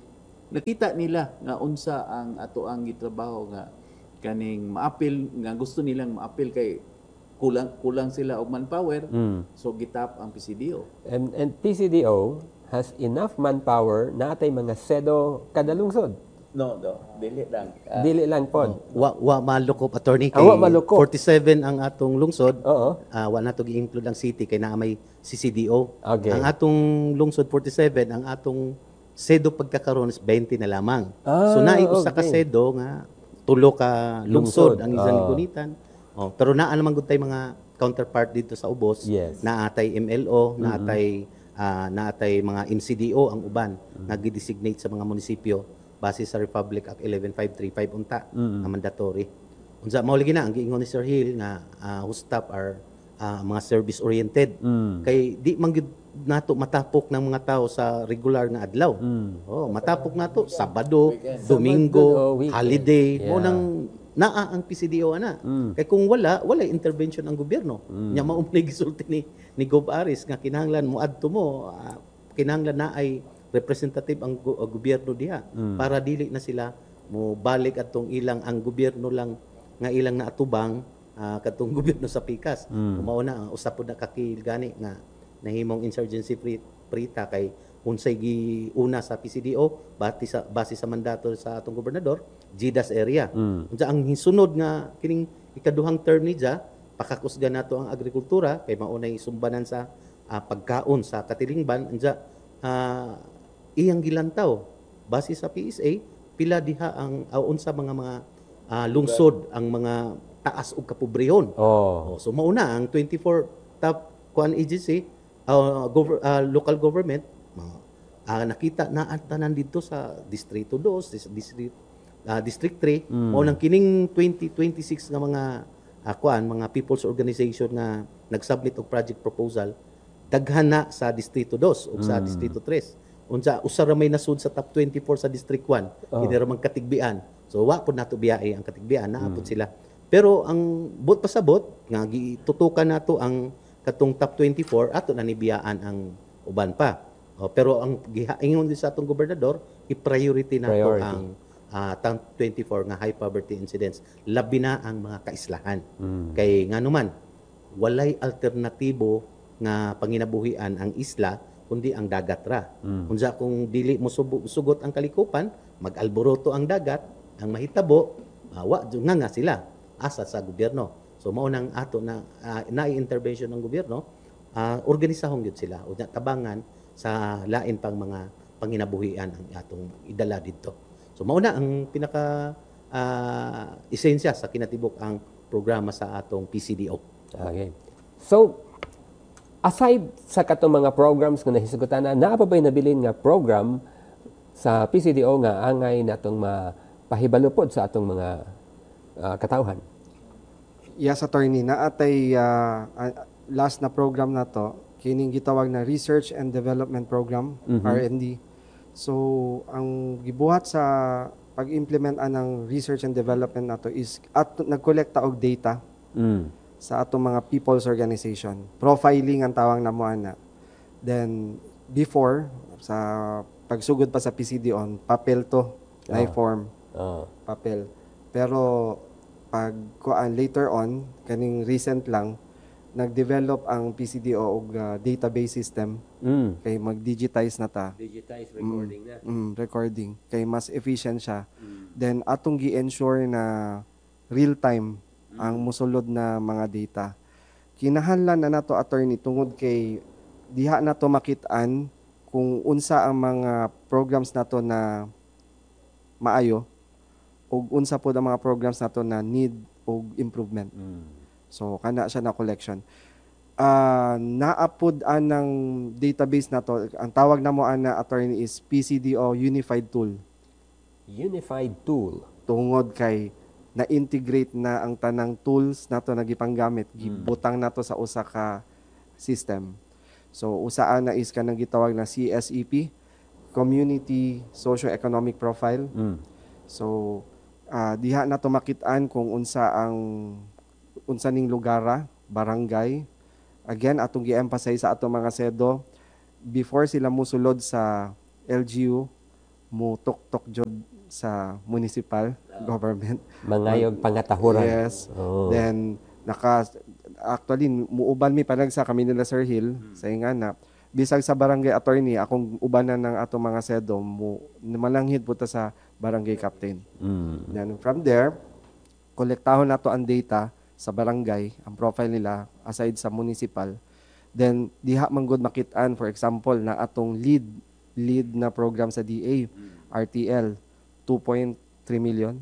nakita nila nga unsa ang ato ang gitrabaho nga kaning ma-appeal nga gusto nilang ma-appeal kay kulang kulang sila og manpower, so gitap ang P C D O. And, and P C D O has enough manpower na atay mga sedo kada lungsod. No, no, dili lang. Ah, Dili lang pod. Wa wa malukop attorney Ah, kay wa malukop. forty-seven ang atong lungsod. Oo. Ah, wa nato gi-include ang city kay naa may C C D O. Okay. Ang atong lungsod forty-seven, ang atong sedo pagkakaroon is twenty na lamang. Ah, so naay usa ka okay. sedo nga tulo ka lungsod, Lungsod. ang isang Ah. ligunitan. Oh, pero naa naman gud tay mga counterpart dito sa ubos. Yes. Naatay M L O, naatay ah, naatay mga M C D O ang uban nga gi-designate sa mga munisipyo base sa Republic Act eleven five thirty-five unta nga mandatory. Unsa mao lagi na ang giingon ni Sir Hill nga uh, who stop are ah, mga service oriented. Kay di man gyud nato matapok ng mga tao sa regular nga adlaw. Oh, matapok nato Sabado, Domingo, oh, weekend. holiday, mo Yeah. nang naa ang P C D O ana. Kay kung wala, wala intervention ang gobyerno. Nya mao man gisulti ni ni Gov Aris nga kinahanglan mo adto mo ah, kinahanglan na ay representative ang go- uh, gobyerno diha para dili na sila mo balik atong ilang ang gobyerno lang nga ilang naatubang uh, katong gobyerno sa pikas. Mao na ang usap pod na kakilgani nga nahimong insurgency free prita kay unsay giuna sa P C D O base sa base sa mandato sa atong gobernador G D A S area. Unsa ang hisunod nga kining ikaduhang term ni Dia pakakusgan nato ang agrikultura kay maunay sumbanan sa ah, pagkaon sa katilingban unsa ah, iyang gilantaw base sa P S A pila diha ang uh, unsa mga mga ah, lungsod ang mga taas ug kapobrehon. Oh. Oh, so mauna ang twenty-four top kuan agency uh, gover- uh, local government uh, Ah, nakita na ang tanan dito sa Distrito two, dis- District ah, District three, mao nang kining twenty twenty-six nga mga ah, kuan, mga people's organization nga nag-submit og project proposal, daghan na sa Distrito two ug sa Distrito three. Unsa usa ra may nasud sa top twenty-four sa District one, kini ra man katigbian. So wa pud nato biyahe ang katigbian, naapod sila. Pero ang bot pasabot nga gitutukan nato ang katong top twenty-four, ato na nibiyaan ang uban pa. Oh, pero ang gihaingon din sa atong gobernador, i-priority nato Priority. ang ah, top twenty-four nga high poverty incidents, labi na ang mga kaislahan. Kay nganuman walay alternatibo nga panginabuhian ang isla kundi ang dagat ra. Unsa kung dili mo subo- sugot ang kalikupan, mag-alboroto ang dagat, ang mahitabo, uh, wa nga nga sila asa sa gobyerno. So mao nang ato na uh, na-intervention ng gobyerno, uh, organisahon gyud sila o tabangan sa lain pang mga panginabuhian ang atong idala dito. So mao na ang pinaka uh, esensya sa kinatibok ang programa sa atong P C D O. Okay. So, aside sa katong mga programs nga nahisigutan na, naa pa ba'y nabilin nga program sa P C D O nga angay natong mapahibalupod sa atong mga uh, katawhan? Yes, attorney, naatay uh, uh, last na program na to, kining gitawag na Research and Development Program, R and D. So, ang gibuhat sa pag-implement ng research and development nato is at nagkolekta og data Mm. sa atong mga people's organization. Profiling ang tawag na mo ana. Then before sa pagsugod pa sa P C D on, papel to, na form, Oh. papel. Pero pag kuan later on, kaning recent lang nag-develop ang P C D O og uh, database system Mm. kay mag-digitize na ta. Digitize recording na. Mm, recording kay mas efficient siya. Then atong gi-ensure na real time ang musulod na mga data. Kinahanglan na nato attorney tungod kay diha nato makit-an kung unsa ang mga programs nato na maayo ug unsa pod ang mga programs nato na need og improvement. So kana siya na collection. Ah, naapod anang database nato, ang tawag namo ana attorney is P C D O Unified Tool. Unified tool. Tungod kay na-integrate na ang tanang tools nato na gipanggamit, gibutang nato sa usa ka system. So usa na is kanang gitawag na C S E P, Community Socio-Economic Profile. Mm. So ah, diha nato makit-an kung unsa ang unsa ning lugara, barangay. Again, atong gi-emphasize sa atong mga SEDO, before sila musulod sa L G U, mo tok-tok jud sa municipal government. Mangayog pangatahuran. Yes. Oh. Then naka actually muuban mi panag sa kami nila Sir Hill sa ingana. Bisag sa barangay attorney akong ubanan ng atong mga SEDO mo malanghid puta sa barangay captain. Mm. Then from there, kolektahon nato ang data sa barangay, ang profile nila aside sa municipal. Then diha man gud makit-an for example na atong lead lead na program sa D A, R T L, two point three million.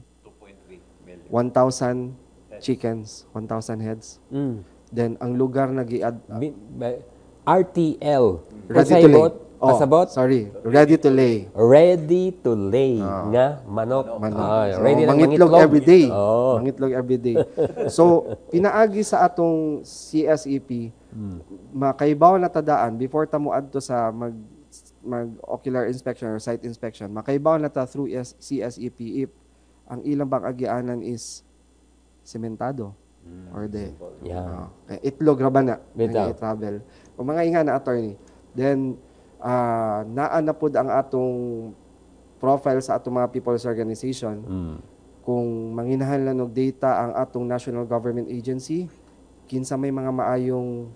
one thousand chickens, one thousand heads. Mm. Then ang lugar na gi-add Bi- ba- R T L. ready to lay. Pasabot, Oh, pasabot, sorry, ready to lay. ready to lay nga manok. Manok. Ah, So, ready na mangitlog every day. Oh. Mangitlog every day. So, pinaagi sa atong C S E P, makaibaw na tadaan before ta mo adto sa mag mag ocular inspection or site inspection, makaibaw na ta through S- C S E P if ang ilang bang agianan is sementado or de Yeah. uh, itlog ra ba na Bitaw. travel o mga inga na attorney. Then uh, naa na pud ang atong profile sa atong mga people's organization. Mm. Kung manginahanlan og data ang atong national government agency, kinsa may mga maayong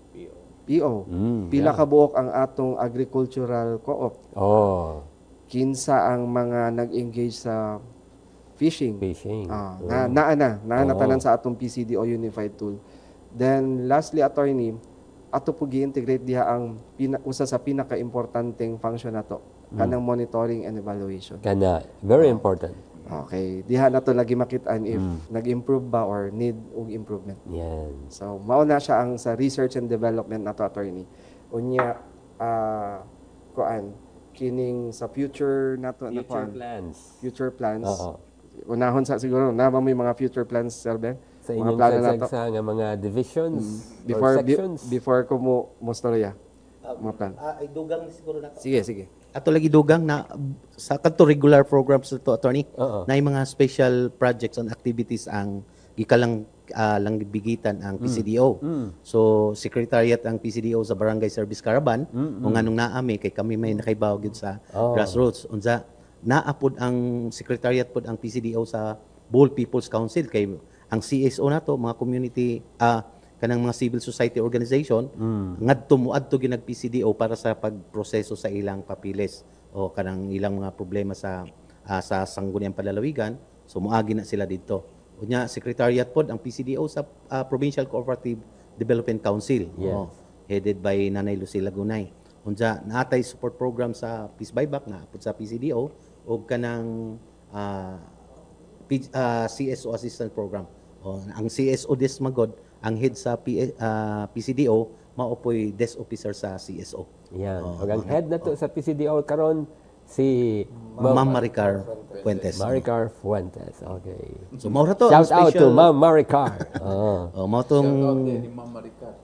P O. Mm, Pila yeah. ka buok ang atong agricultural co-op. Oh, Kinsa ang mga nag-engage sa fishing. fishing. Ah, Oh. na naa na, naa na Oo. tanan sa atong P C D O Unified Tool. Then lastly attorney, ato po gi-integrate diha ang pina, usa sa pinaka-importanteng function nato, kanang monitoring and evaluation. Kana, very important. Okay, diha nato lagi makit-an if nag-improve ba or need og improvement. Yan. So mao na siya ang sa research and development nato attorney. Unya ah kuan kining sa future nato na Future kuan, plans. future plans. Oo. Unahon sa siguro na may mga future plans, Sir Ben. Sa Mga inyong plano nato. sa nga mga divisions Before or bi- sections. before ko mo mo storya. Mga plan. Ah, ay dugang siguro na. Sige, sige. Ato lagi dugang na sa kadto regular programs to attorney Oo. na yung mga special projects and activities ang gikalang ah, lang bigitan ang P C D O. So secretariat ang P C D O sa Barangay Service Caravan o nganong naami kay kami may nakaibaw gyud sa Oh. grassroots unsa naapod ang secretariat pod ang P C D O sa Bohol People's Council kay ang C S O nato mga community ah kanang mga civil society organization ngadto moadto ginag P C D O para sa pagproseso sa ilang papilis o kanang ilang mga problema sa ah, sa sangguniang palalawigan so moagi na sila didto unya secretariat pod ang P C D O sa ah, Provincial Cooperative Development Council Yes. oh, headed by Nanay Lucy Lagunay unja naatay support program sa Peace Buyback na apod sa P C D O o kanang ah, P- ah, C S O assistance program. O, ang C S O des magod ang head sa P- ah, P C D O maopoy desk officer sa C S O. Yan. Oh, Ug ang head nato sa P C D O karon si Ma'am Maricar Fuentes. Maricar Fuentes. Okay. So mao ra to ang Shout out to special- Ma'am Maricar. Oo. Oh, mao tong Ni Ma'am Maricar.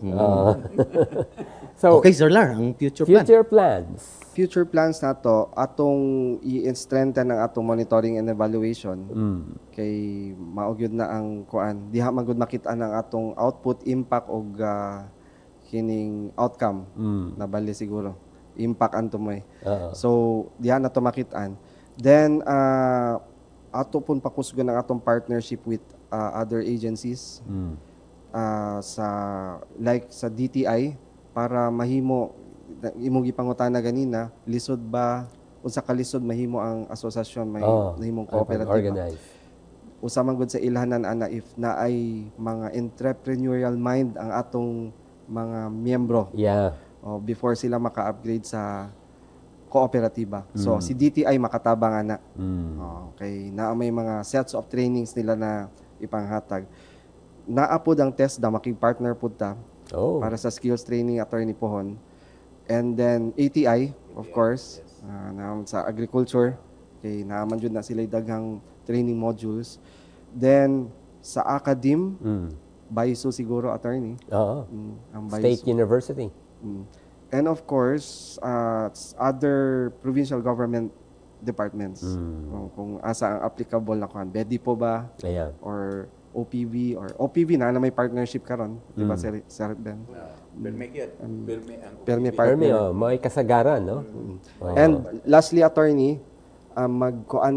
So, Okay, Sir Lar, ang future plan. future plans. Future plans nato atong i-strengthen ang atong monitoring and evaluation. Kay maugyod na ang kuan. Diha man gud makita ang atong output, impact og ah, kining outcome na bali siguro. Impact anto moy. Oo. So diha na to makitaan. Then uh, ato pun pakusgon ang atong partnership with ah, other agencies. Ah, sa like sa D T I para mahimo na- imong gipangutana ganina lisod ba unsa ka lisod mahimo ang asosasyon may Oh, mahimong ang cooperative pag-organize. usa man gud sa ilhanan ana if naay mga entrepreneurial mind ang atong mga miyembro Yeah. o before sila maka-upgrade sa kooperatiba. So si D T I makatabang ana. Oh, okay, naa may mga sets of trainings nila na ipanghatag. Naapod ang TESDA makig-partner pud ta Oh. para sa skills training attorney pohon. And then A T I, of course, ah, na sa agriculture, kay naaman jud na sila daghang training modules. Then sa academe, Mm. BAISU siguro attorney. Oo. Mm, ang State BAISU. University. Mm. And of course, uh, s- other provincial government departments. Kung, kung asa ang applicable na kuan, B E D I po ba Ayan. or O P V or O P V na na may partnership karon, di ba Sir, Sir Ben? Permi yan. Permi ang Permi Permi, partner. oh, may kasagaran, no? And lastly attorney, uh, magkuan